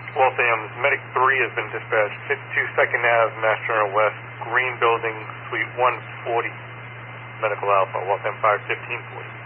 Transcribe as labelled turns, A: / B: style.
A: Waltham, Medic 3 has been dispatched. 52 2nd Ave, Mass General West, Green Building, Suite 140, Medical Alpha, Waltham 51540.